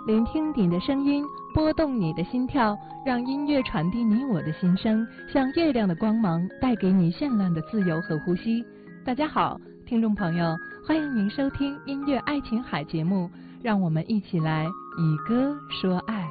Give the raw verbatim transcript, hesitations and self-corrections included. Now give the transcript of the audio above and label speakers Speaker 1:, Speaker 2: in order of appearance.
Speaker 1: 聆听你的声音，拨动你的心跳，让音乐传递你我的心声，像月亮的光芒，带给你绚烂的自由和呼吸。大家好，听众朋友，欢迎您收听音乐爱琴海节目，让我们一起来以歌说爱。